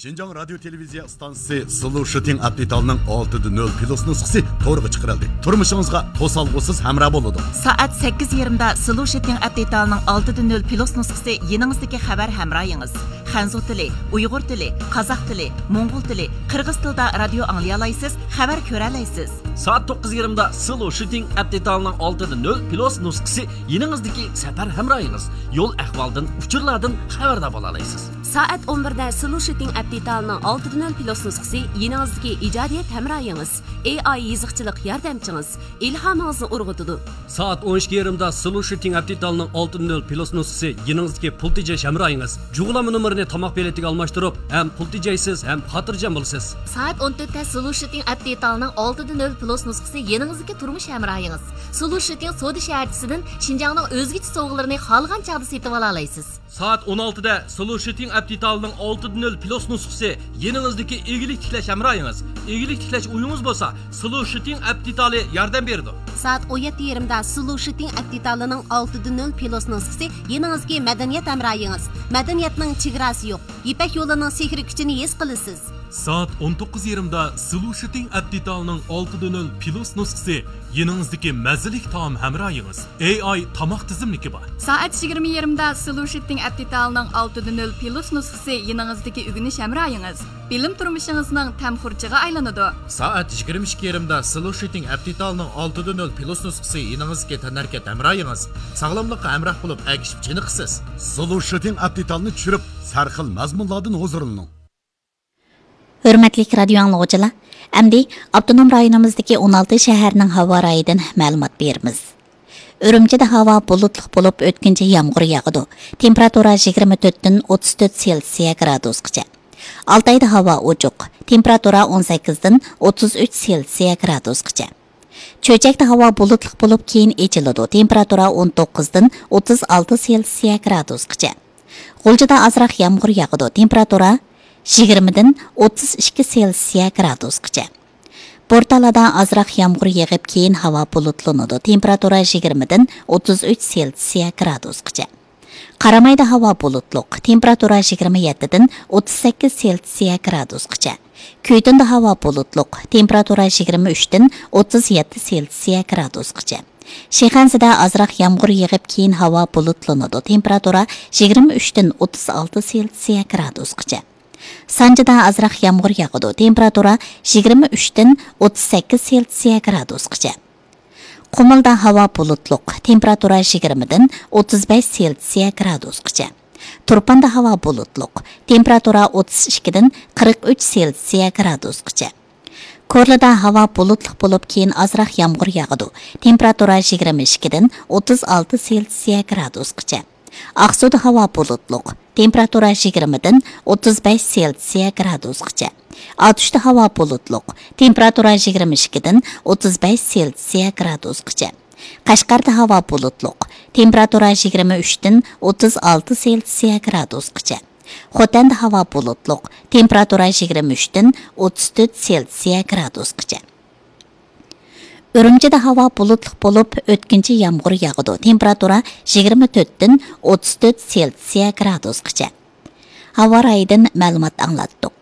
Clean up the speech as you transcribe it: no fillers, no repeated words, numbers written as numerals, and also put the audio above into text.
Şinjan Radyo Televiziya stansiyasi Sulu Shooting Update'ning 6.0 plus nusxasi to'g'ri chiqarildi. Turmushingizga to'salg'usiz hamroh bo'ladi. Soat 8:20da Sulu Shooting Update'ning 6.0 plus nusxasi yeningizdagi xabar hamrohingiz. Xanzu tili, Uyg'ur tili, Qozoq tili, Mo'ng'ul tili, Qirg'iz tilida radio anglay olasiz, xabar ko'ra olasiz. Soat 9:20da Sulu Shooting Update'ning 6.0 plus nusxasi yeningizdagi safar hamrohingiz. Yo'l ahvoldan, uchurlardan xabardor bo'la olasiz. Soat 11da Sulu Shooting Update'ning 6.0 plus nusxasi yeningizdagi ijodiyat hamrohingiz, AI yiziqchilik yordamchingiz, ilhomingizni urg'utadi. Soat 12:20da Sulu Shooting Update'ning 6.0 plus nusxasi yeningizdagi pul tejash hamrohingiz. Jug'lama numerini tomoq beletiga almashtirib, ham pul tejaysiz, ham xotirjam bo'lasiz. Soat 14da Sulu Shooting Update'ning 6.0 plus nusxasi yeningizdagi turmush hamrohingiz. Sulu Shooting Soda shaharchisidan Xinjiangning o'zgacha sovg'alarini xohlagan chog'da setib ola olasiz. Soat 16da Sulu Shooting Update'ning 6.0 plus nusxasi yeningizdagi egilik tiklash hamrohingiz. Egilik tiklash uyingiz bo'lsa, Sulu Shooting Update'li yordam beradi. Soat 17:20da Sulu Shooting Update'ning 6.0 plus nusxasi yeningizdagi madaniyat hamrohingiz. Madaniyatning chegarasi yo'q. Ipak yo'lining sehri kuchini his qilasiz. Soat 19:20da Sulu Shooting Update'ning 6.0 plus nusxasi yeningizdagi mazalik taom hamrohingiz. AI tomoq tizimligi bor. Soat 20:20da Sulu Shooting Update'ning 6.0 plus nusxasi yeningizdagi o'rganish hamrohingiz. Bilim turmushingizning tamxurchiga aylanadi. Soat 22:20da Sulu Shooting Update'ning 6.0 plus nusxasi yeningizga tanarkat hamrohingiz. Sog'lomlikqa hamroh bo'lib agishib chiniqsiz. Sulu Shooting Update'ni tushirib, sarxil mazmunlardan huzurlaning. Hürmetli radio anlıqçılar, əmdi avtonom rayonumuzdaki 16 şəhərinin hava rayıdan məlumat berimiz. Ürümçide hava bulutluq bo'lib o'tkinchi yağmur yağıdı. Temperatura 24-dan 34 Selsiya gradusgacha. Altayda hava ojuq. Temperatura 18-dan 33 Selsiya gradusgacha. Çöçekdə hava bulutluq bo'lib keyin echiladi. Temperatura 19-dan 36 Selsiya gradusgacha. G'uljida azroq yağmur yağıdı. Temperatura 20dan 32 Selsiya gradusgacha. Portalada azroq yağmur yağib keyin havo bulutlanadi. Temperatura 20dan 33 Selsiya gradusgacha. Qaramayda havo bulutluq. Temperatura 27dan 38 Selsiya gradusgacha. Kuytunda havo bulutluq. Temperatura 23dan 37 Selsiya gradusgacha. Shixansida azroq yağmur yağib keyin havo bulutlanadi. Temperatura 23dan 36 Selsiya gradusgacha. Sanjida azroq yağmur yağıdı. Temperatura 23dan 38 Selsiya gradusgacha. Qumulda havo bulutluq. Temperatura 20dan 35 Selsiya gradusgacha. Turpanda havo bulutluq. Temperatura 32dan 43 Selsiya gradusgacha. Korlada havo bulutluq bo'lib keyin azroq yağmur yağıdı. Temperatura 22dan 36 Selsiya gradusgacha. Aqsuda havo bulutluq. Temperatura 20dan 35 Selsiya gradusgacha. Atuşda havo bulutluq. Temperatura 22dan 35 Selsiya gradusgacha. Qashqarda havo bulutluq. Temperatura 23dan 36 Selsiya gradusgacha. Xotanda havo bulutluq. Temperatura 23dan 34 Selsiya gradusgacha. Ürümçide hava bulutluq bo'lib o'tkinchi yağmur yağıdı. Temperatura 24dan 34 Selsiya gradusgacha. Hava rayıdan ma'lumot anglatdik.